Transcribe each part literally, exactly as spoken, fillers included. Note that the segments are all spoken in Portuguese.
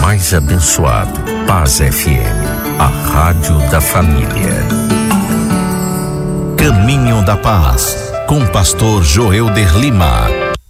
mais abençoado. Paz F M, a rádio da família. Caminho da Paz, com pastor Joelder Lima.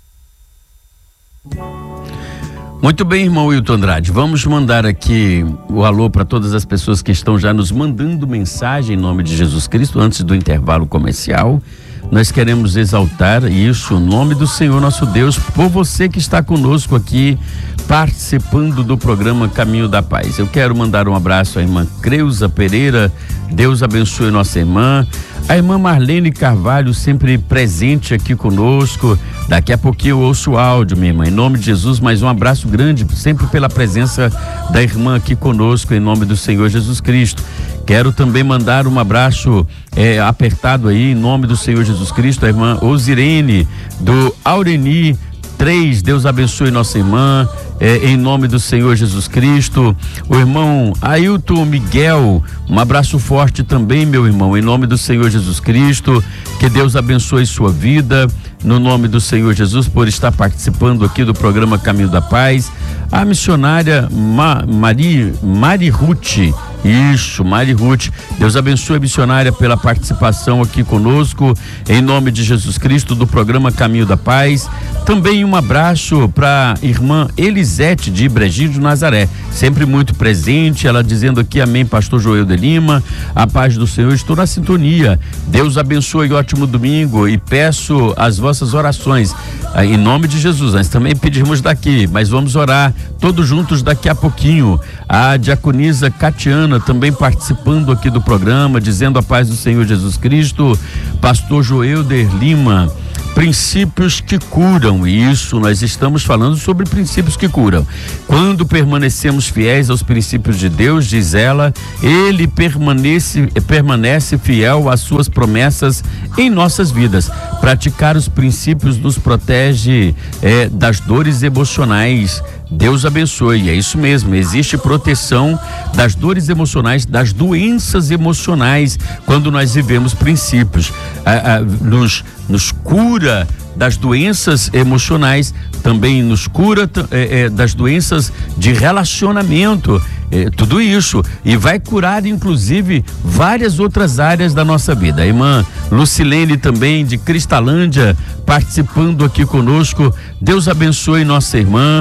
Muito bem, irmão Wilton Andrade, vamos mandar aqui o alô para todas as pessoas que estão já nos mandando mensagem em nome de Jesus Cristo antes do intervalo comercial. Nós queremos exaltar isso, o nome do Senhor nosso Deus, por você que está conosco aqui, participando do programa Caminho da Paz. Eu quero mandar um abraço à irmã Creuza Pereira, Deus abençoe nossa irmã. A irmã Marlene Carvalho, sempre presente aqui conosco. Daqui a pouquinho eu ouço o áudio, minha irmã, em nome de Jesus, mas um abraço grande, sempre pela presença da irmã aqui conosco, em nome do Senhor Jesus Cristo. Quero também mandar um abraço é, apertado aí, em nome do Senhor Jesus Cristo, a irmã Osirene, do Aureni três, Deus abençoe nossa irmã, é, em nome do Senhor Jesus Cristo. O irmão Ailton Miguel, um abraço forte também, meu irmão, em nome do Senhor Jesus Cristo, que Deus abençoe sua vida, no nome do Senhor Jesus, por estar participando aqui do programa Caminho da Paz. A missionária Ma, Mari, Mari Ruth, isso, Mari Ruth, Deus abençoe a missionária pela participação aqui conosco, em nome de Jesus Cristo, do programa Caminho da Paz. Também um abraço para a irmã Elisete de Ibrejinho do Nazaré, sempre muito presente, ela dizendo aqui, amém, pastor Joelder Lima, a paz do Senhor, estou na sintonia, Deus abençoe, ótimo domingo, e peço as vossas orações, em nome de Jesus. Nós também pedimos daqui, mas vamos orar todos juntos daqui a pouquinho. A diaconisa Catiana também participando aqui do programa, dizendo a paz do Senhor Jesus Cristo. Pastor Joelder Lima, princípios que curam, isso, nós estamos falando sobre princípios que curam. Quando permanecemos fiéis aos princípios de Deus, diz ela, ele permanece, permanece fiel às suas promessas em nossas vidas. Praticar os princípios nos protege é, das dores emocionais. Deus abençoe, é isso mesmo, existe proteção das dores emocionais, das doenças emocionais, quando nós vivemos princípios, ah, ah, nos, nos cura das doenças emocionais, também nos cura é, é, das doenças de relacionamento, é, tudo isso, e vai curar inclusive várias outras áreas da nossa vida. A irmã Lucilene também de Cristalândia participando aqui conosco, Deus abençoe nossa irmã,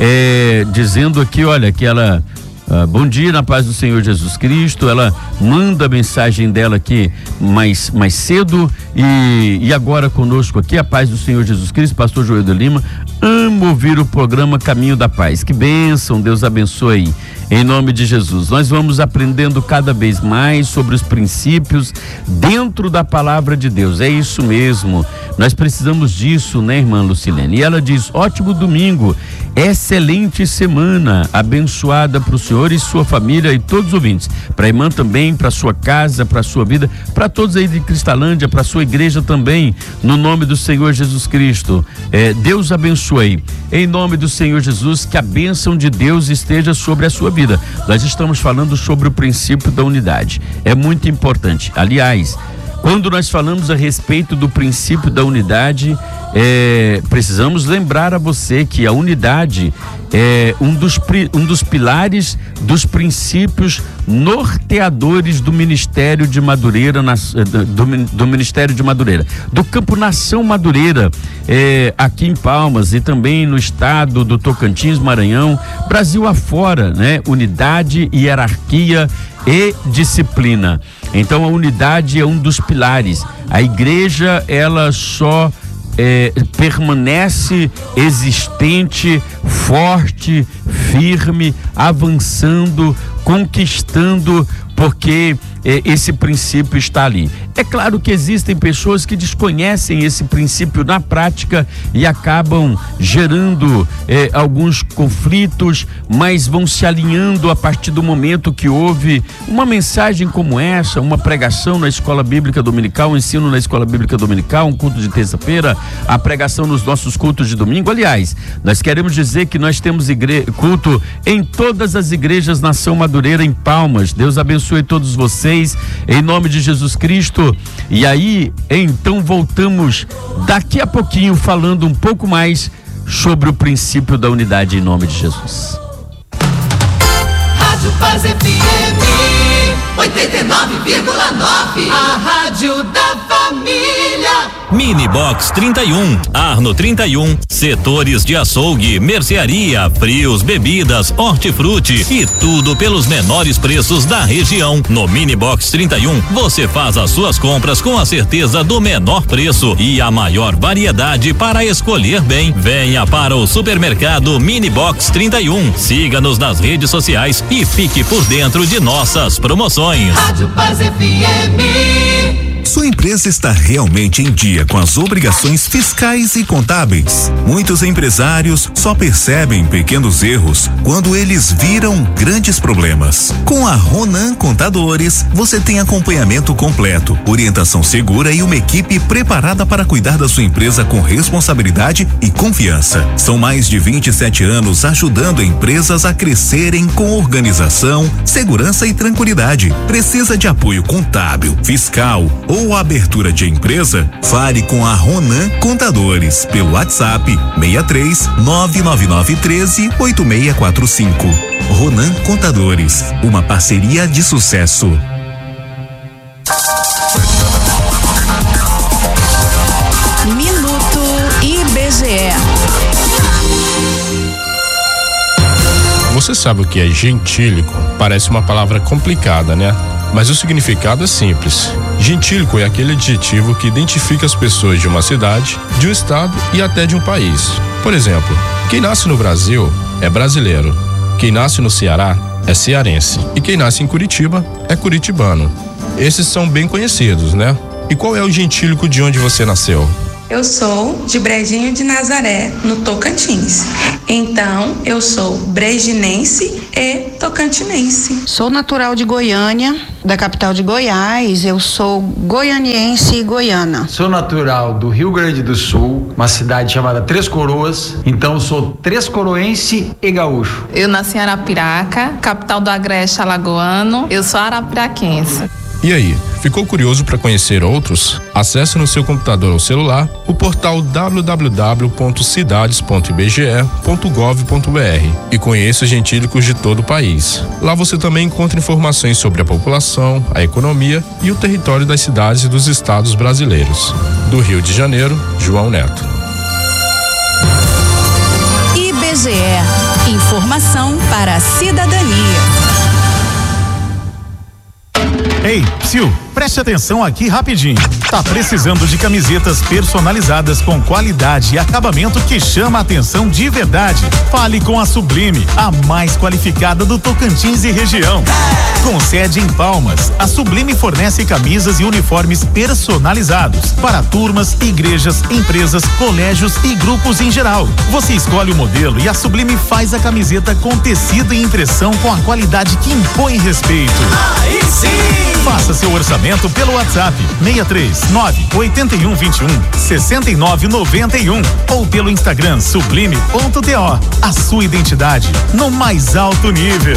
é, dizendo aqui, olha, que ela Uh, bom dia, na paz do Senhor Jesus Cristo. Ela manda a mensagem dela aqui mais, mais cedo e, e agora conosco aqui, a paz do Senhor Jesus Cristo, pastor Joelder Lima. Amo ouvir o programa Caminho da Paz. Que bênção, Deus abençoe em nome de Jesus. Nós vamos aprendendo cada vez mais sobre os princípios dentro da palavra de Deus. É isso mesmo, nós precisamos disso, né, irmã Lucilene? E ela diz, ótimo domingo, excelente semana, abençoada para o senhor e sua família e todos os ouvintes, para a irmã também, para sua casa, para sua vida, para todos aí de Cristalândia, para sua igreja também, no nome do Senhor Jesus Cristo. É, Deus abençoe, em nome do Senhor Jesus, que a bênção de Deus esteja sobre a sua vida. Nós estamos falando sobre o princípio da unidade, é muito importante. Aliás, quando nós falamos a respeito do princípio da unidade, é, precisamos lembrar a você que a unidade é um dos, um dos pilares dos princípios norteadores do Ministério de Madureira, do, do Ministério de Madureira, do Campo Nação Madureira, é, aqui em Palmas e também no estado do Tocantins, Maranhão, Brasil afora, né? Unidade, hierarquia e disciplina. Então a unidade é um dos pilares. A igreja, ela só é, permanece existente, forte, firme, avançando, conquistando, porque é, esse princípio está ali. É claro que existem pessoas que desconhecem esse princípio na prática e acabam gerando é, alguns conflitos, mas vão se alinhando a partir do momento que houve uma mensagem como essa, uma pregação na escola bíblica dominical, um ensino na escola bíblica dominical, um culto de terça-feira, a pregação nos nossos cultos de domingo. Aliás, nós queremos dizer que nós temos igre... culto em todas as igrejas Nação Madureira em Palmas. Deus abençoe todos vocês, em nome de Jesus Cristo. E aí, então voltamos daqui a pouquinho falando um pouco mais sobre o princípio da unidade em nome de Jesus. Paz F M oitenta e nove vírgula nove, a rádio da família. Mini Box trinta e um, Arno trinta e um, setores de açougue, mercearia, frios, bebidas, hortifruti e tudo pelos menores preços da região. No Mini Box trinta e um, você faz as suas compras com a certeza do menor preço e a maior variedade para escolher bem. Venha para o supermercado Mini Box trinta e um. Siga-nos nas redes sociais e fique por dentro de nossas promoções. Rádio Paz F M. Sua empresa está realmente em dia com as obrigações fiscais e contábeis? Muitos empresários só percebem pequenos erros quando eles viram grandes problemas. Com a Ronan Contadores, você tem acompanhamento completo, orientação segura e uma equipe preparada para cuidar da sua empresa com responsabilidade e confiança. São mais de vinte e sete anos ajudando empresas a crescerem com organização, segurança e tranquilidade. Precisa de apoio contábil, fiscal ou abertura de empresa? Fale com a Ronan Contadores pelo WhatsApp seis três nove nove nove um três oito seis quatro cinco. Ronan Contadores, uma parceria de sucesso. Minuto I B G E. Você sabe o que é gentílico? Parece uma palavra complicada, né? Mas o significado é simples. Gentílico é aquele adjetivo que identifica as pessoas de uma cidade, de um estado e até de um país. Por exemplo, quem nasce no Brasil é brasileiro, quem nasce no Ceará é cearense e quem nasce em Curitiba é curitibano. Esses são bem conhecidos, né? E qual é o gentílico de onde você nasceu? Eu sou de Brejinho de Nazaré, no Tocantins. Então, eu sou brejinense e tocantinense. Sou natural de Goiânia, da capital de Goiás. Eu sou goianiense e goiana. Sou natural do Rio Grande do Sul, uma cidade chamada Três Coroas. Então, sou três coroense e gaúcho. Eu nasci em Arapiraca, capital do Agreste Alagoano. Eu sou arapiraquense. E aí, ficou curioso para conhecer outros? Acesse no seu computador ou celular o portal w w w ponto cidades ponto i b g e ponto gov ponto b r e conheça os gentílicos de todo o país. Lá você também encontra informações sobre a população, a economia e o território das cidades e dos estados brasileiros. Do Rio de Janeiro, João Neto. I B G E. Informação para a cidadania. Ei, Psiu, preste atenção aqui rapidinho. Tá precisando de camisetas personalizadas com qualidade e acabamento que chama a atenção de verdade? Fale com a Sublime, a mais qualificada do Tocantins e região. Com sede em Palmas, a Sublime fornece camisas e uniformes personalizados para turmas, igrejas, empresas, colégios e grupos em geral. Você escolhe o modelo e a Sublime faz a camiseta com tecido e impressão com a qualidade que impõe respeito. Aí sim! Faça seu orçamento pelo WhatsApp seis três nove oito um dois um seis nove nove um ou pelo Instagram sublime ponto t o. A sua identidade no mais alto nível.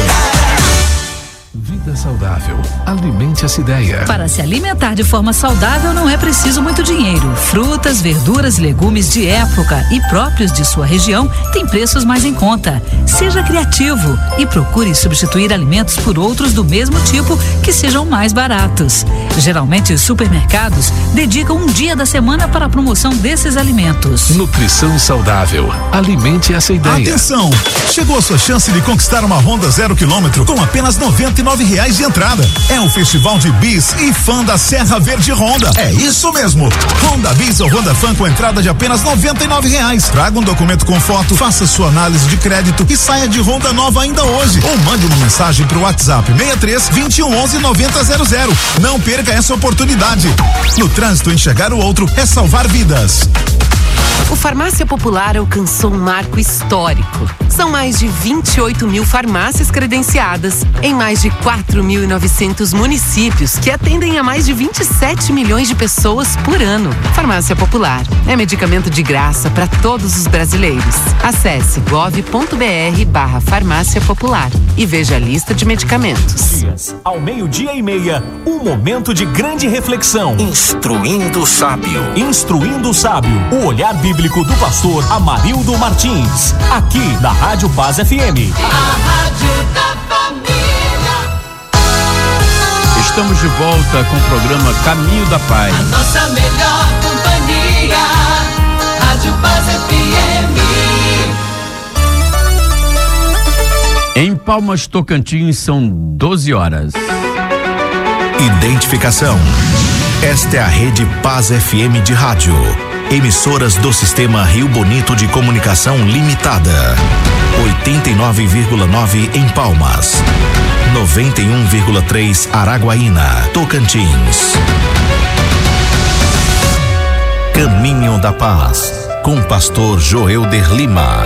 Vida saudável. Alimente essa ideia. Para se alimentar de forma saudável não é preciso muito dinheiro. Frutas, verduras e legumes de época e próprios de sua região têm preços mais em conta. Seja criativo e procure substituir alimentos por outros do mesmo tipo que sejam mais baratos. Geralmente os supermercados dedicam um dia da semana para a promoção desses alimentos. Nutrição saudável. Alimente essa ideia. Atenção! Chegou a sua chance de conquistar uma Honda zero quilômetro com apenas noventa e nove reais de entrada. É o Festival de Bis e Fã da Serra Verde Honda. É isso mesmo. Honda Bis ou Honda Fã com entrada de apenas noventa e nove reais. Traga um documento com foto, faça sua análise de crédito e saia de Honda nova ainda hoje. Ou mande uma mensagem pro WhatsApp seis três vinte e um onze noventa zero zero. Não perca essa oportunidade. No trânsito, enxergar o outro é salvar vidas. O Farmácia Popular alcançou um marco histórico. São mais de vinte e oito mil farmácias credenciadas em mais de quatro mil e novecentos municípios que atendem a mais de vinte e sete milhões de pessoas por ano. Farmácia Popular é medicamento de graça para todos os brasileiros. Acesse gov ponto br barra farmácia popular e veja a lista de medicamentos. Ao meio-dia e meia, um momento de grande reflexão. Instruindo o Sábio. Instruindo o Sábio, o olhar bíblico do pastor Amarildo Martins, aqui na Rádio Paz F M. A Rádio da Família. estamos de volta com o programa Caminho da Paz. A nossa melhor companhia, Rádio Paz F M. Em Palmas, Tocantins, são doze horas. Identificação. Esta é a Rede Paz F M de rádio. Emissoras do Sistema Rio Bonito de Comunicação Limitada. oitenta e nove vírgula nove em Palmas. noventa e um vírgula três Araguaína, Tocantins. Caminho da Paz, com pastor Joelder Lima.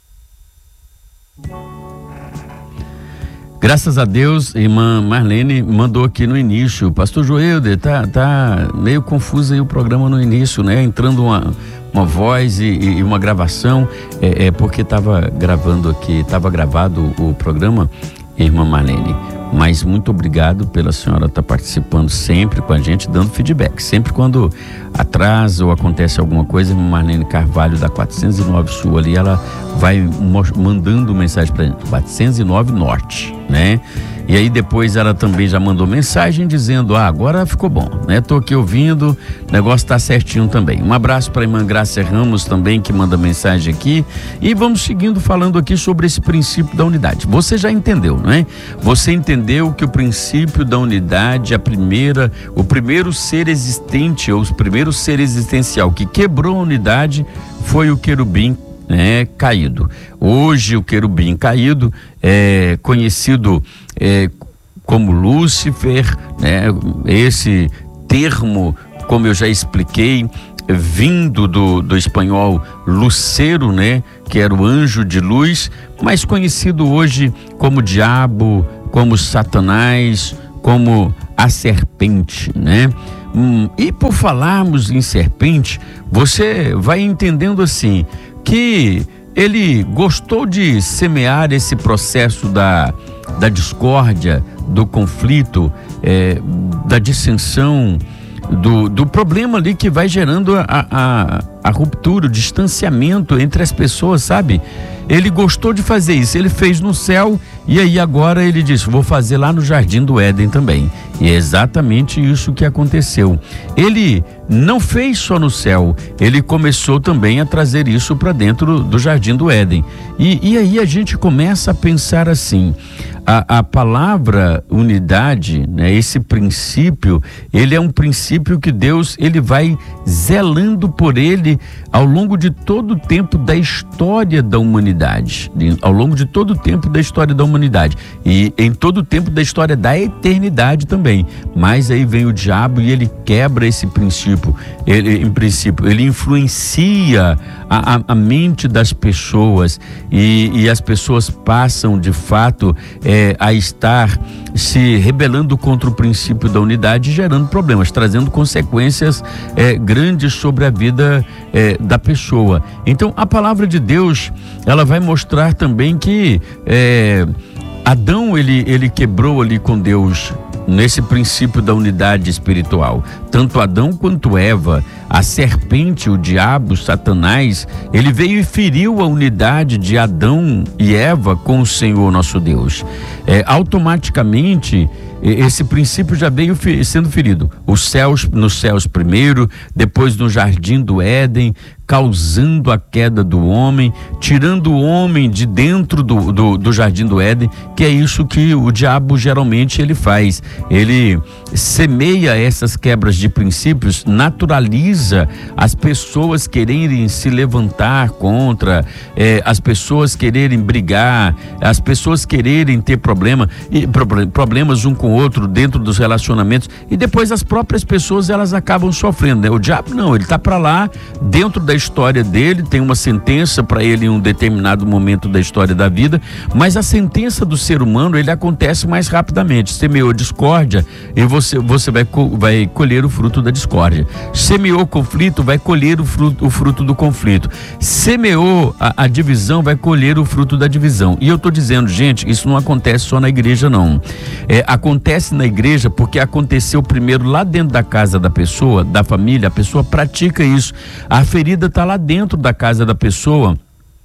Graças a Deus, irmã Marlene mandou aqui no início, pastor Joelder, tá, tá meio confuso aí o programa no início, né? Entrando uma, uma voz e, e uma gravação, é, é porque estava gravando aqui, estava gravado o programa, irmã Marlene. Mas muito obrigado pela senhora estar participando sempre com a gente, dando feedback. Sempre quando atrasa ou acontece alguma coisa, a Marlene Carvalho da quatrocentos e nove Sul ali, ela vai mandando mensagem para gente, quatrocentos e nove Norte, né? E aí depois ela também já mandou mensagem dizendo, ah, agora ficou bom, né? Tô aqui ouvindo, o negócio tá certinho também. Um abraço para a irmã Grácia Ramos também, que manda mensagem aqui. E vamos seguindo falando aqui sobre esse princípio da unidade. Você já entendeu, não é? Você entendeu que o princípio da unidade, a primeira, o primeiro ser existente, ou o primeiro ser existencial que quebrou a unidade foi o querubim, né, caído. Hoje o querubim caído é conhecido é, como Lúcifer, né? Esse termo, como eu já expliquei, vindo do, do espanhol lucero, né? Que era o anjo de luz, mas conhecido hoje como diabo, como Satanás, como a serpente, né? Hum, e por falarmos em serpente, você vai entendendo assim, que ele gostou de semear esse processo da, da discórdia, do conflito, é, da dissensão, do, do problema ali que vai gerando a, a, a ruptura, o distanciamento entre as pessoas, sabe? Ele gostou de fazer isso, ele fez no céu e aí agora ele disse, vou fazer lá no Jardim do Éden também. E é exatamente isso que aconteceu. Ele não fez só no céu, ele começou também a trazer isso para dentro do Jardim do Éden. E, e aí a gente começa a pensar assim, a, a palavra unidade, né, esse princípio, ele é um princípio que Deus, ele vai zelando por ele ao longo de todo o tempo da história da humanidade, ao longo de todo o tempo da história da humanidade e em todo o tempo da história da eternidade também. Mas aí vem o diabo e ele quebra esse princípio, ele, em princípio, ele influencia a, a, a mente das pessoas e, e as pessoas passam de fato é, a estar se rebelando contra o princípio da unidade, gerando problemas, trazendo consequências é, grandes sobre a vida é, da pessoa. Então a palavra de Deus, ela vai mostrar também que é, Adão, ele, ele quebrou ali com Deus nesse princípio da unidade espiritual. Tanto Adão quanto Eva, a serpente, o diabo, Satanás, ele veio e feriu a unidade de Adão e Eva com o Senhor nosso Deus. É, automaticamente, esse princípio já veio sendo ferido. Os céus, nos céus primeiro, depois no Jardim do Éden, causando a queda do homem, tirando o homem de dentro do, do, do Jardim do Éden, que é isso que o diabo geralmente ele faz. Ele semeia essas quebras de princípios, naturaliza as pessoas quererem se levantar contra, eh, as pessoas quererem brigar, as pessoas quererem ter problema, e, problemas um com o outro dentro dos relacionamentos, e depois as próprias pessoas elas acabam sofrendo, né? O diabo não, ele tá para lá dentro da história dele, tem uma sentença para ele em um determinado momento da história da vida, mas a sentença do ser humano, ele acontece mais rapidamente. Semeou discórdia e você, você vai, vai colher o fruto da discórdia. Semeou conflito, vai colher o fruto, o fruto do conflito. Semeou a, a divisão, vai colher o fruto da divisão. E eu tô dizendo, gente, isso não acontece só na igreja não. É, acontece na igreja porque aconteceu primeiro lá dentro da casa da pessoa, da família, a pessoa pratica isso. A ferida está lá dentro da casa da pessoa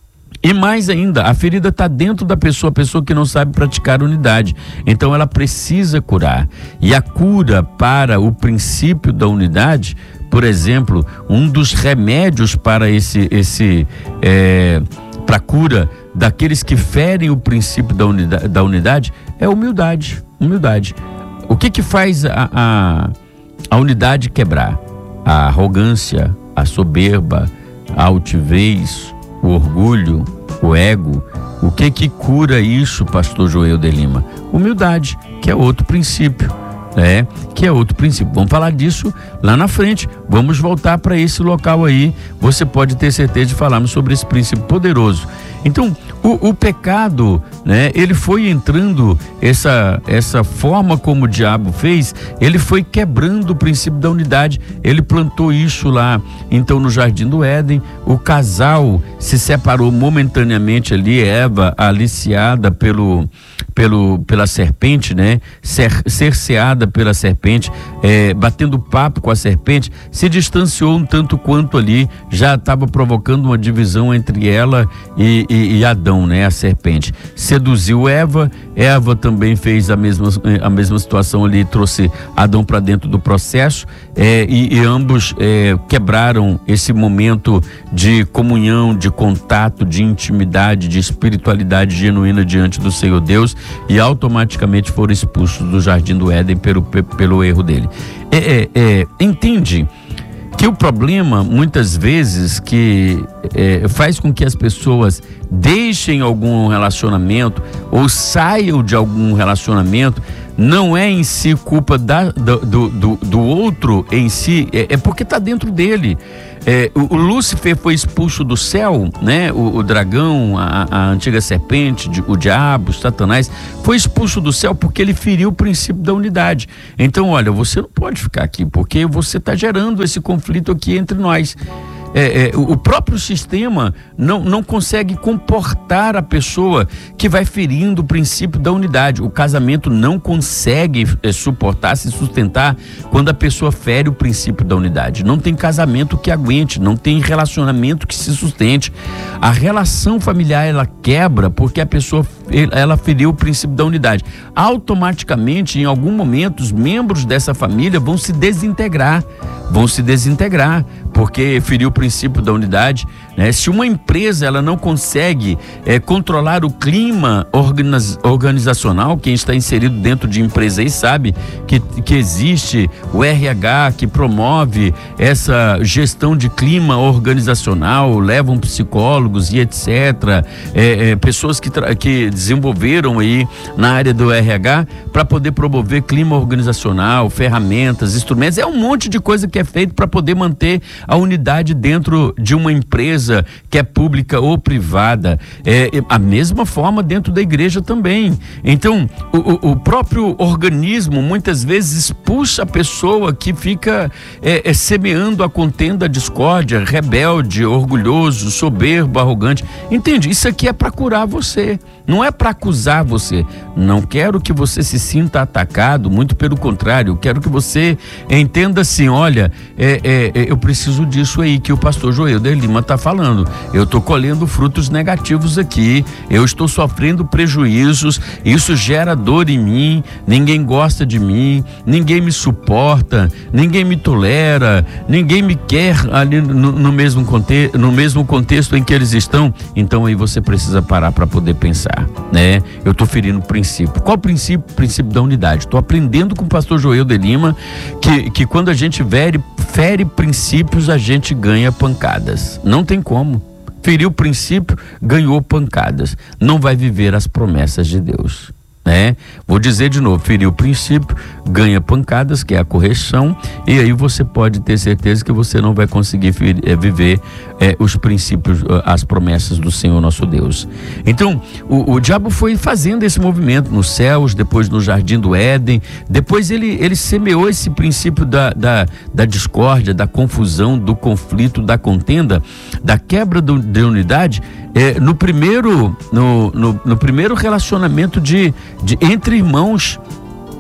E mais ainda, a ferida está dentro da pessoa, a pessoa que não sabe praticar unidade. Então ela precisa curar. E a cura para o princípio da unidade, por exemplo, um dos remédios para esse, esse é, para a cura daqueles que ferem o princípio da unidade, da unidade é humildade. Humildade. O que que faz a, a, a unidade quebrar? A arrogância, a soberba, a altivez, o orgulho, o ego. O que que cura isso, pastor Joel de Lima? Humildade, que é outro princípio, né? Que é outro princípio. Vamos falar disso lá na frente. Vamos voltar para esse local aí. Você pode ter certeza de falarmos sobre esse princípio poderoso. Então, o, o pecado, né? Ele foi entrando, essa, essa forma como o diabo fez, ele foi quebrando o princípio da unidade. Ele plantou isso lá, então, no Jardim do Éden. O casal se separou momentaneamente ali, Eva, aliciada pelo, pelo, pela serpente, né? Cer, cerceada pela serpente, é, batendo papo com a serpente, se distanciou um tanto quanto ali, já estava provocando uma divisão entre ela e, e, e Adão, né? A serpente seduziu Eva, Eva também fez a mesma, a mesma situação ali, trouxe Adão para dentro do processo, é, e, e ambos é, quebraram esse momento de comunhão, de contato, de intimidade, de espiritualidade genuína diante do Senhor Deus, e automaticamente foram expulsos do Jardim do Éden pelo, pelo erro dele. É, é, é, entende que o problema, muitas vezes, que é, faz com que as pessoas deixem algum relacionamento ou saiam de algum relacionamento, não é em si culpa da, do, do, do outro em si, é, é porque está dentro dele. É, o, o Lúcifer foi expulso do céu, né? O, o dragão, a, a antiga serpente, o diabo, o Satanás, foi expulso do céu porque ele feriu o princípio da unidade. Então, olha, você não pode ficar aqui, porque você está gerando esse conflito aqui entre nós. É, é, o próprio sistema não, não consegue comportar a pessoa que vai ferindo o princípio da unidade. O casamento não consegue é, suportar, se sustentar quando a pessoa fere o princípio da unidade. Não tem casamento que aguente, não tem relacionamento que se sustente. A relação familiar, ela quebra porque a pessoa ela feriu o princípio da unidade. Automaticamente, em algum momento, os membros dessa família vão se desintegrar, vão se desintegrar, porque feriu o princípio da unidade, né? Se uma empresa ela não consegue é, controlar o clima organiz, organizacional, quem está inserido dentro de empresa aí sabe que, que existe o R H que promove essa gestão de clima organizacional, levam psicólogos e etcétera. É, é, pessoas que, que desenvolveram aí na área do R H para poder promover clima organizacional, ferramentas, instrumentos, é um monte de coisa que é feito para poder manter a unidade dentro de uma empresa que é pública ou privada. É a mesma forma dentro da igreja também. Então, o, o próprio organismo muitas vezes expulsa a pessoa que fica é, é, semeando a contenda, a discórdia, rebelde, orgulhoso, soberbo, arrogante. Entende? Isso aqui é para curar você, não é para acusar você. Não quero que você se sinta atacado, muito pelo contrário, eu quero que você entenda assim, olha, é, é, é, eu preciso disso aí que o pastor Joel de Lima está falando. Eu estou colhendo frutos negativos aqui, eu estou sofrendo prejuízos, isso gera dor em mim, ninguém gosta de mim, ninguém me suporta, ninguém me tolera, ninguém me quer ali no, no, mesmo, conte no mesmo contexto em que eles estão. Então aí você precisa parar para poder pensar, né? Eu estou ferindo o princípio. Qual o princípio? O princípio da unidade. Estou aprendendo com o pastor Joel de Lima que, que quando a gente fere, fere princípios, a gente ganha pancadas. Não tem como. Feriu o princípio, ganhou pancadas. Não vai viver as promessas de Deus, né? Vou dizer de novo, feriu o princípio, ganha pancadas, que é a correção, e aí você pode ter certeza que você não vai conseguir ferir, é, viver é, os princípios, as promessas do Senhor nosso Deus. Então, o, o diabo foi fazendo esse movimento nos céus, depois no Jardim do Éden, depois ele, ele semeou esse princípio da, da, da discórdia, da confusão, do conflito, da contenda, da quebra do, de unidade, é, no, primeiro, no, no, no primeiro relacionamento de, de entre irmãos.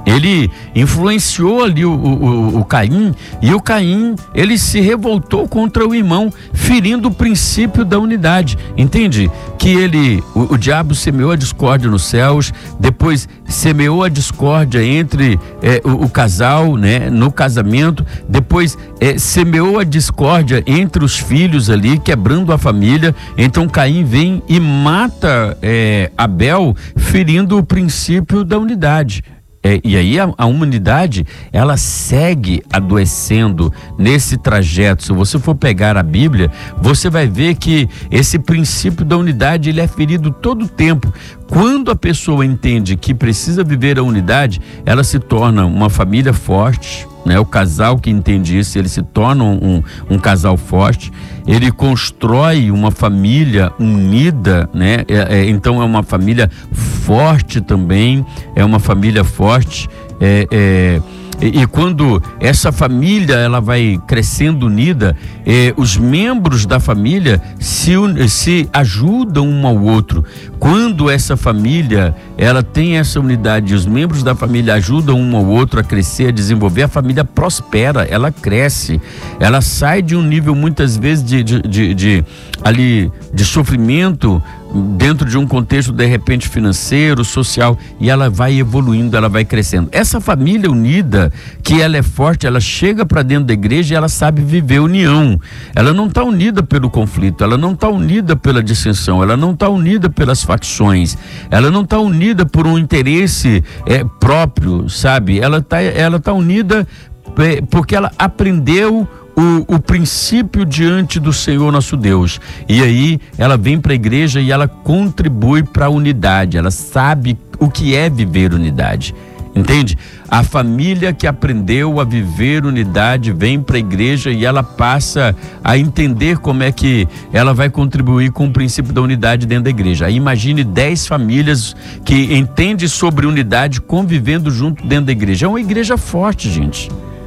Ele influenciou ali o, o, o Caim, e o Caim, ele se revoltou contra o irmão, ferindo o princípio da unidade. Entende? Que ele, o, o diabo semeou a discórdia nos céus, depois semeou a discórdia entre é, o, o casal, né, no casamento, depois é, semeou a discórdia entre os filhos ali, quebrando a família. Então Caim vem e mata é, Abel, ferindo o princípio da unidade. É, e aí a, a humanidade, ela segue adoecendo nesse trajeto. Se você for pegar a Bíblia, você vai ver que esse princípio da unidade, ele é ferido todo o tempo. Quando a pessoa entende que precisa viver a unidade, ela se torna uma família forte, né? O casal que entende isso, ele se torna um, um casal forte, ele constrói uma família unida, né? É, é, então é uma família forte também, é uma família forte, é, é, e, e quando essa família ela vai crescendo unida, eh, os membros da família se, se ajudam um ao outro. Quando essa família ela tem essa unidade, os membros da família ajudam um ao outro a crescer, a desenvolver, a família prospera, ela cresce, ela sai de um nível muitas vezes de, de, de, de ali de sofrimento, dentro de um contexto de repente financeiro, social, e ela vai evoluindo, ela vai crescendo. Essa família unida, que ela é forte, ela chega para dentro da igreja e ela sabe viver união. Ela não está unida pelo conflito, ela não está unida pela dissensão, ela não está unida pelas facções, ela não está unida por um interesse é, próprio, sabe? Ela está ela tá unida é, porque ela aprendeu O, o princípio diante do Senhor nosso Deus, e aí ela vem para a igreja e ela contribui para a unidade, ela sabe o que é viver unidade, entende? A família que aprendeu a viver unidade vem para a igreja e ela passa a entender como é que ela vai contribuir com o princípio da unidade dentro da igreja. Aí imagine dez famílias que entendem sobre unidade convivendo junto dentro da igreja. É uma igreja forte, gente,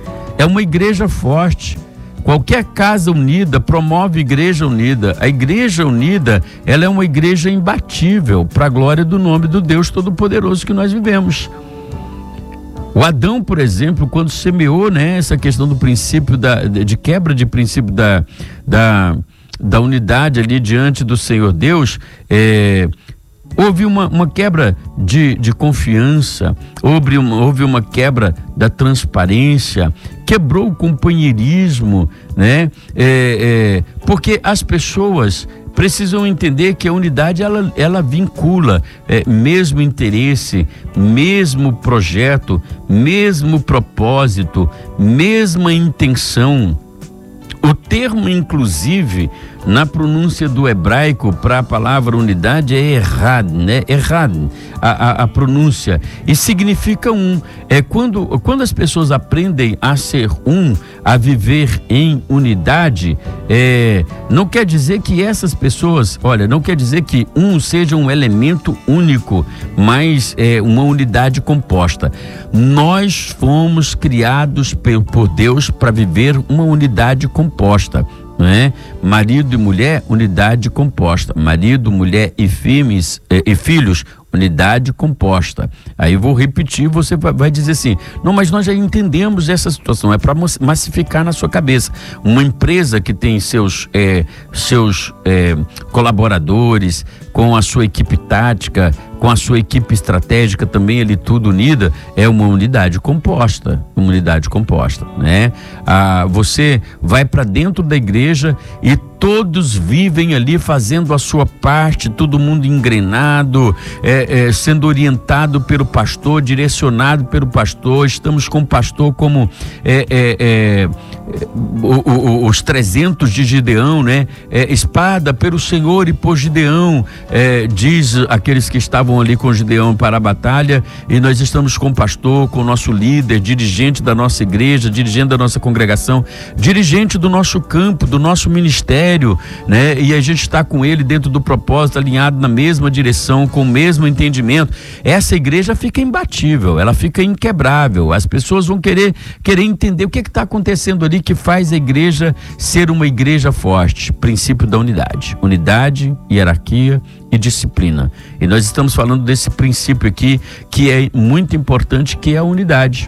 é uma igreja forte. Qualquer casa unida promove igreja unida. A igreja unida, ela é uma igreja imbatível para a glória do nome do Deus Todo-Poderoso que nós vivemos. O Adão, por exemplo, quando semeou, né, essa questão do princípio da, de quebra de princípio da, da, da unidade ali diante do Senhor Deus, é, houve uma, uma quebra de, de confiança, houve uma, houve uma quebra da transparência, quebrou o companheirismo, né? É, é, porque as pessoas precisam entender que a unidade ela, ela vincula é, mesmo interesse, mesmo projeto, mesmo propósito, mesma intenção. O termo, inclusive, na pronúncia do hebraico para a palavra unidade é errad, né? Errad, a, a, a pronúncia, e significa um. É quando, quando as pessoas aprendem a ser um, a viver em unidade, é, não quer dizer que essas pessoas, olha, não quer dizer que um seja um elemento único, mas é uma unidade composta. Nós fomos criados por Deus para viver uma unidade composta. Não é? Marido e mulher, unidade composta. Marido, mulher e, filhos, e, e filhos, unidade composta. Aí vou repetir, você vai, vai dizer assim, não, mas nós já entendemos essa situação, é para massificar na sua cabeça. Uma empresa que tem seus, é, seus é, colaboradores, com a sua equipe tática, com a sua equipe estratégica também ali tudo unida, é uma unidade composta, uma unidade composta, né? Ah, você vai para dentro da igreja e todos vivem ali fazendo a sua parte, todo mundo engrenado, é, é, sendo orientado pelo pastor, direcionado pelo pastor. Estamos com o pastor como é, é, é, o, o, os trezentos de Gideão, né? É, espada pelo Senhor e por Gideão, é, diz aqueles que estavam ali com Gideão para a batalha, e nós estamos com o pastor, com o nosso líder, dirigente da nossa igreja, dirigente da nossa congregação, dirigente do nosso campo, do nosso ministério, ministério, né? E a gente está com ele dentro do propósito, alinhado na mesma direção, com o mesmo entendimento. Essa igreja fica imbatível, ela fica inquebrável. As pessoas vão querer, querer entender o que está acontecendo ali que faz a igreja ser uma igreja forte. Princípio da unidade. Unidade, hierarquia e disciplina. E nós estamos falando desse princípio aqui que é muito importante, que é a unidade.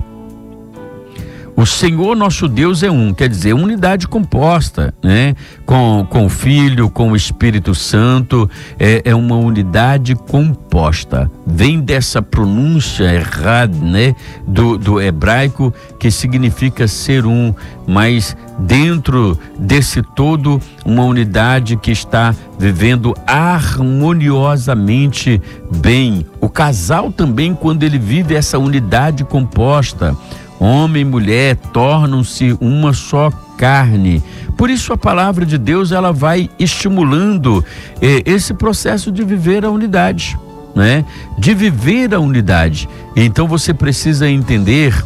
O Senhor nosso Deus é um, quer dizer, unidade composta, né? Com, com o Filho, com o Espírito Santo, é, é uma unidade composta. Vem dessa pronúncia errada, né? Do, do hebraico, que significa ser um, mas dentro desse todo, uma unidade que está vivendo harmoniosamente bem. O casal também, quando ele vive essa unidade composta, homem e mulher tornam-se uma só carne. Por isso a palavra de Deus, ela vai estimulando eh, esse processo de viver a unidade, né? De viver a unidade. Então você precisa entender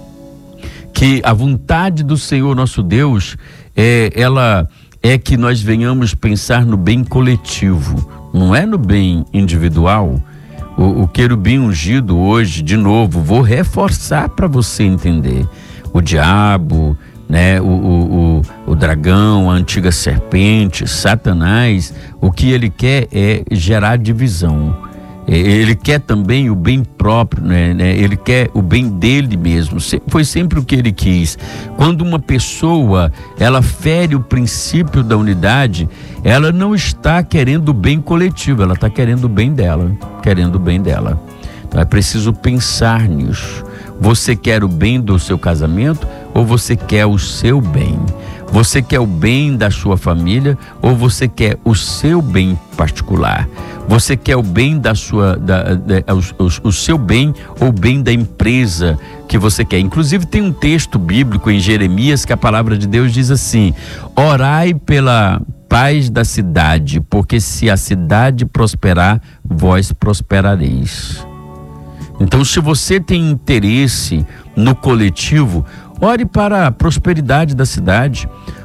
que a vontade do Senhor nosso Deus, é, ela é que nós venhamos pensar no bem coletivo, não é no bem individual. O, o querubim ungido hoje, de novo, vou reforçar para você entender. O diabo, né, o, o, o, o dragão, a antiga serpente, Satanás, o que ele quer é gerar divisão. Ele quer também o bem próprio, né? Ele quer o bem dele mesmo. Foi sempre o que ele quis. Quando uma pessoa, ela fere o princípio da unidade, ela não está querendo o bem coletivo, ela está querendo o bem dela, querendo o bem dela. Então é preciso pensar nisso. Você quer o bem do seu casamento ou você quer o seu bem? Você quer o bem da sua família ou você quer o seu bem particular? Você quer o bem da sua, da, da, o, o, o seu bem ou o bem da empresa que você quer? Inclusive tem um texto bíblico em Jeremias que a palavra de Deus diz assim: orai pela paz da cidade, porque se a cidade prosperar, vós prosperareis. Então, se você tem interesse no coletivo, ore para a prosperidade da cidade,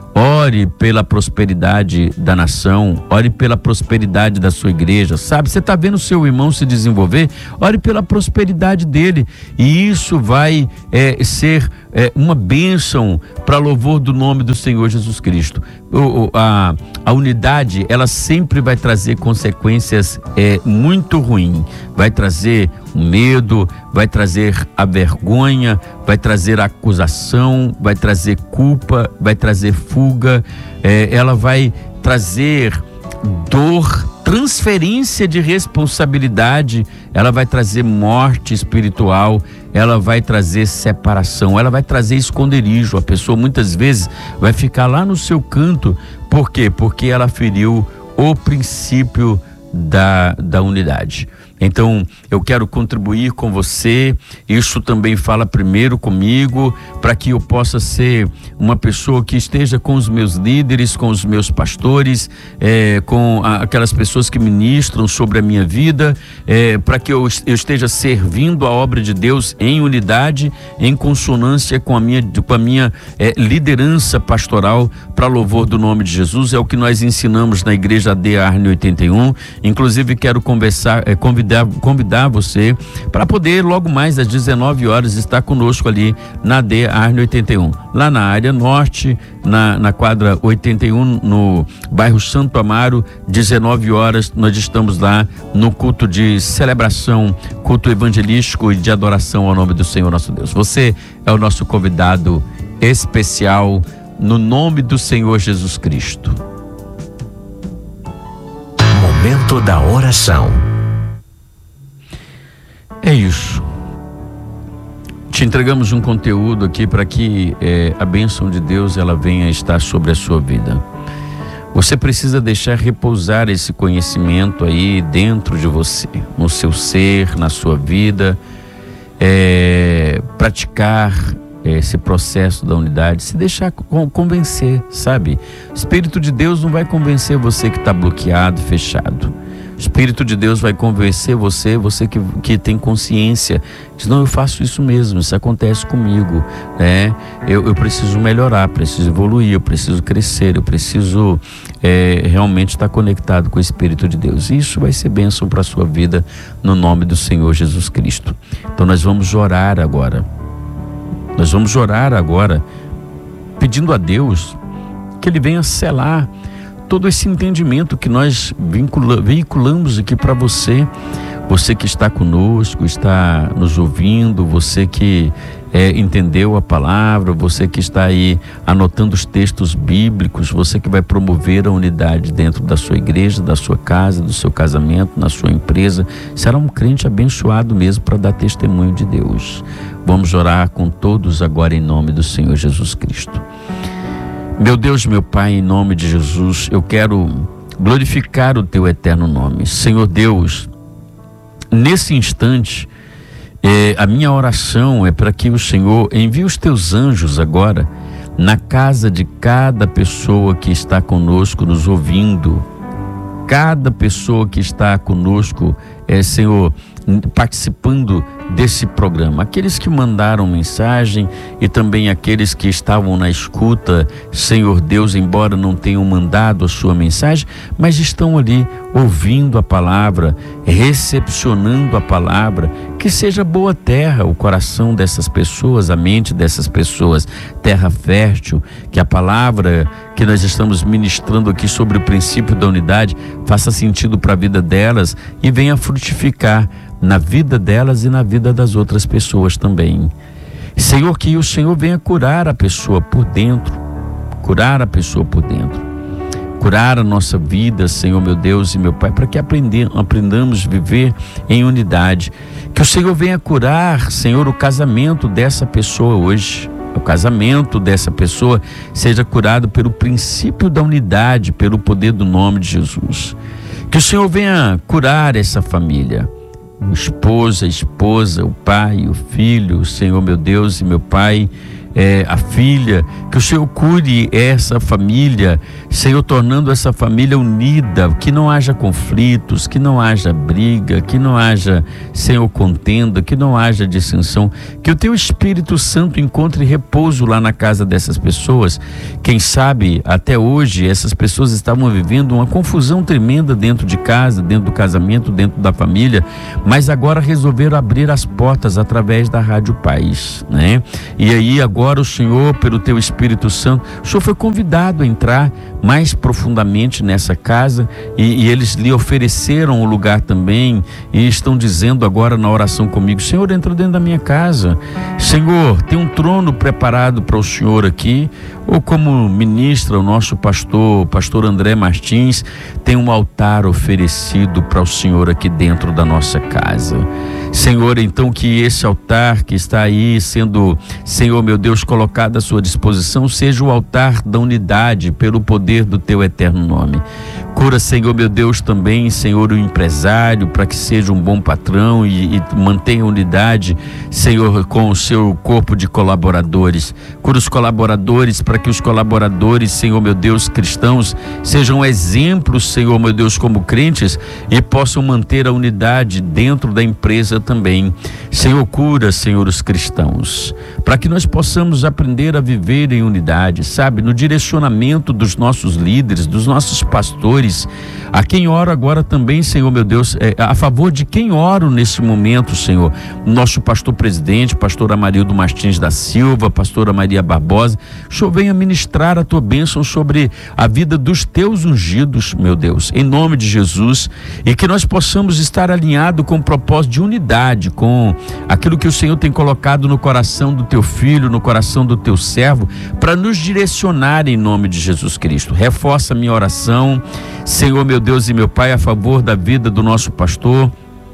ore pela prosperidade da nação, ore pela prosperidade da sua igreja, sabe? Você está vendo o seu irmão se desenvolver? Ore pela prosperidade dele, e isso vai é, ser é, uma bênção para louvor do nome do Senhor Jesus Cristo. O, o, a, a unidade, ela sempre vai trazer consequências é, muito ruins, vai trazer o medo, vai trazer a vergonha, vai trazer a acusação, vai trazer culpa, vai trazer fuga, é, ela vai trazer dor, transferência de responsabilidade, ela vai trazer morte espiritual, ela vai trazer separação, ela vai trazer esconderijo. A pessoa muitas vezes vai ficar lá no seu canto. Por quê? Porque ela feriu o princípio da, da unidade. Então, eu quero contribuir com você. Isso também fala primeiro comigo, para que eu possa ser uma pessoa que esteja com os meus líderes, com os meus pastores, é, com a, aquelas pessoas que ministram sobre a minha vida, é, para que eu, eu esteja servindo a obra de Deus em unidade, em consonância com a minha, com a minha é, liderança pastoral, para louvor do nome de Jesus. É o que nós ensinamos na igreja A D Arne oitenta e um. Inclusive, quero conversar, é, convidar convidar você para poder logo mais às dezenove horas estar conosco ali na A D Arne oitenta e um, lá na área norte, na, na quadra oitenta e um, no bairro Santo Amaro. Dezenove horas nós estamos lá no culto de celebração, culto evangelístico e de adoração ao nome do Senhor nosso Deus. Você é o nosso convidado especial no nome do Senhor Jesus Cristo. Momento da oração. É isso. Te entregamos um conteúdo aqui para que é, a bênção de Deus ela venha estar sobre a sua vida. Você precisa deixar repousar esse conhecimento aí dentro de você, no seu ser, na sua vida, é, praticar esse processo da unidade, se deixar convencer, sabe? O Espírito de Deus não vai convencer você que está bloqueado, fechado. O Espírito de Deus vai convencer você, você que, que tem consciência, diz, não, eu faço isso mesmo, isso acontece comigo, né? Eu, eu preciso melhorar, preciso evoluir, eu preciso crescer, eu preciso é, realmente estar conectado com o Espírito de Deus. Isso vai ser bênção para a sua vida, no nome do Senhor Jesus Cristo. Então nós vamos orar agora, nós vamos orar agora, pedindo a Deus que Ele venha selar todo esse entendimento que nós vincula, veiculamos aqui para você, você que está conosco, está nos ouvindo, você que é, entendeu a palavra, você que está aí anotando os textos bíblicos, você que vai promover a unidade dentro da sua igreja, da sua casa, do seu casamento, na sua empresa, será um crente abençoado mesmo para dar testemunho de Deus. Vamos orar com todos agora em nome do Senhor Jesus Cristo. Meu Deus, meu Pai, em nome de Jesus, eu quero glorificar o Teu eterno nome. Senhor Deus, nesse instante, eh, a minha oração é para que o Senhor envie os Teus anjos agora na casa de cada pessoa que está conosco nos ouvindo, cada pessoa que está conosco, eh, Senhor, participando desse programa, aqueles que mandaram mensagem e também aqueles que estavam na escuta, Senhor Deus, embora não tenham mandado a sua mensagem, mas estão ali ouvindo a palavra, recepcionando a palavra, que seja boa terra o coração dessas pessoas, a mente dessas pessoas, terra fértil, que a palavra que nós estamos ministrando aqui sobre o princípio da unidade faça sentido para a vida delas e venha frutificar na vida delas e na vida das outras pessoas também. Senhor, que o Senhor venha curar a pessoa por dentro, curar a pessoa por dentro, curar a nossa vida, Senhor meu Deus e meu Pai, para que aprender, aprendamos a viver em unidade. Que o Senhor venha curar, Senhor, o casamento dessa pessoa hoje, o casamento dessa pessoa seja curado pelo princípio da unidade, pelo poder do nome de Jesus. Que o Senhor venha curar essa família, o esposo, a esposa, o pai, o filho, o Senhor meu Deus e meu Pai, é, a filha, que o Senhor cure essa família, Senhor, tornando essa família unida, que não haja conflitos, que não haja briga, que não haja, Senhor, contenda, que não haja dissensão, que o Teu Espírito Santo encontre repouso lá na casa dessas pessoas. Quem sabe, até hoje, essas pessoas estavam vivendo uma confusão tremenda dentro de casa, dentro do casamento, dentro da família, mas agora resolveram abrir as portas através da Rádio Paz, né? E aí agora Agora o Senhor, pelo Teu Espírito Santo, o Senhor foi convidado a entrar mais profundamente nessa casa e, e eles lhe ofereceram o lugar também e estão dizendo agora na oração comigo, Senhor, entra dentro da minha casa, Senhor, tem um trono preparado para o Senhor aqui, ou como ministra o nosso pastor, pastor André Martins, tem um altar oferecido para o Senhor aqui dentro da nossa casa. Senhor, então que esse altar que está aí sendo, Senhor meu Deus, colocado à sua disposição, seja o altar da unidade pelo poder do Teu eterno nome. Cura, Senhor meu Deus, também, Senhor, o empresário, para que seja um bom patrão e, e mantenha unidade, Senhor, com o seu corpo de colaboradores. Cura os colaboradores, para que os colaboradores, Senhor meu Deus, cristãos, sejam exemplos, Senhor meu Deus, como crentes e possam manter a unidade dentro da empresa também. Senhor, cura, Senhor, os cristãos, para que nós possamos aprender a viver em unidade, sabe, no direcionamento dos nossos líderes, dos nossos pastores, a quem oro agora também, Senhor meu Deus, é, a favor de quem oro nesse momento, Senhor, nosso pastor presidente, pastor Amarildo Martins da Silva, pastora Maria Barbosa, o Senhor venha ministrar a Tua bênção sobre a vida dos Teus ungidos, meu Deus, em nome de Jesus, e que nós possamos estar alinhados com o propósito de unidade, com aquilo que o Senhor tem colocado no coração do Teu filho, no coração do Teu servo, para nos direcionar em nome de Jesus Cristo. Reforça a minha oração, Senhor meu Deus e meu Pai, a favor da vida do nosso pastor,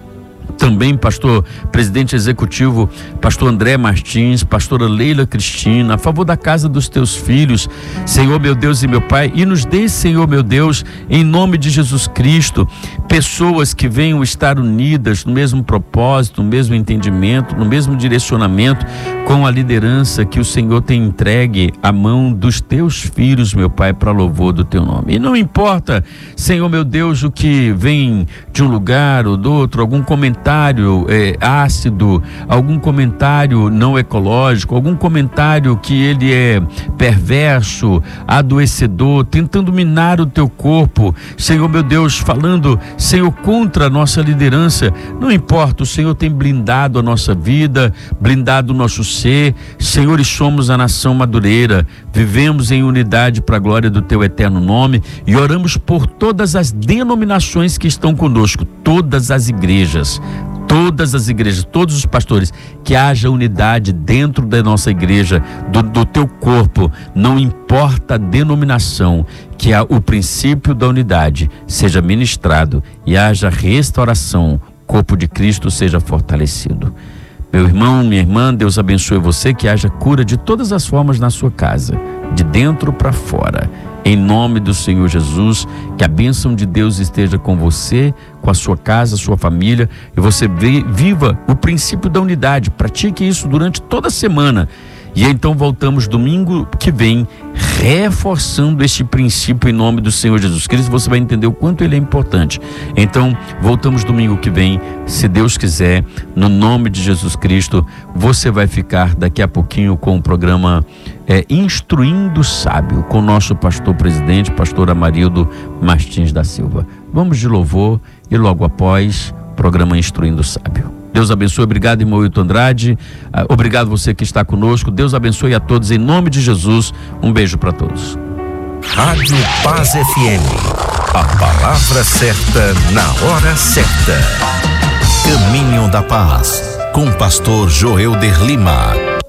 também pastor presidente executivo, pastor André Martins, pastora Leila Cristina, a favor da casa dos teus filhos, Senhor meu Deus e meu Pai, e nos dê, Senhor meu Deus, em nome de Jesus Cristo, pessoas que venham estar unidas no mesmo propósito, no mesmo entendimento, no mesmo direcionamento, com a liderança que o Senhor tem entregue à mão dos teus filhos, meu Pai, para louvor do teu nome. E não importa, Senhor meu Deus, o que vem de um lugar ou do outro, algum comentário é, ácido, algum comentário não ecológico, algum comentário que ele é perverso, adoecedor, tentando minar o teu corpo, Senhor meu Deus, falando, Senhor, contra a nossa liderança, não importa, o Senhor tem blindado a nossa vida, blindado o nosso ser, Senhor, e somos a nação madureira, vivemos em unidade para a glória do teu eterno nome e oramos por todas as denominações que estão conosco, todas as igrejas, todas as igrejas, todos os pastores, que haja unidade dentro da nossa igreja, do, do teu corpo, não importa a denominação, que a, o princípio da unidade seja ministrado e haja restauração, o corpo de Cristo seja fortalecido. Meu irmão, minha irmã, Deus abençoe você, que haja cura de todas as formas na sua casa, de dentro para fora. Em nome do Senhor Jesus, que a bênção de Deus esteja com você, com a sua casa, sua família, e você viva o princípio da unidade, pratique isso durante toda a semana. E então voltamos domingo que vem, reforçando este princípio em nome do Senhor Jesus Cristo. Você vai entender o quanto ele é importante. Então, voltamos domingo que vem, se Deus quiser, no nome de Jesus Cristo. Você vai ficar daqui a pouquinho com o programa é, Instruindo o Sábio, com o nosso pastor presidente, pastor Amarildo Martins da Silva. Vamos de louvor e logo após, programa Instruindo o Sábio. Deus abençoe, obrigado, irmão Wilton Andrade, obrigado você que está conosco, Deus abençoe a todos em nome de Jesus, um beijo para todos. Rádio Paz F M, a palavra certa na hora certa. Caminho da Paz, com pastor Joelder Lima.